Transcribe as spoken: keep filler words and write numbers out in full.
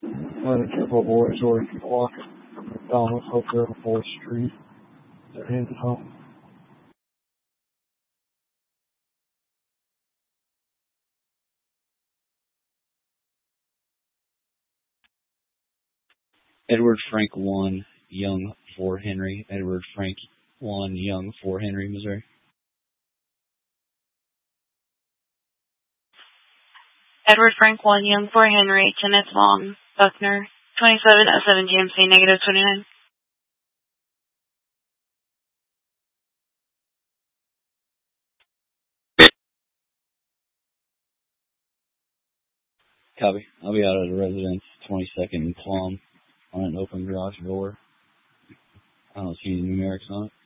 Let a couple of boys already walking from McDonald's up there on fourth Street. They're heading home. Edward Frank one, Young, Fort Henry. Edward Frank one, Young, Fort Henry, Missouri. Edward Frank one, Young, Fort Henry. Kenneth Long, Buckner. twenty-seven oh seven G M C, negative twenty-nine. Copy. I'll be out at the residence, twenty-second and Plum, on an open garage door. I don't see any numerics on it.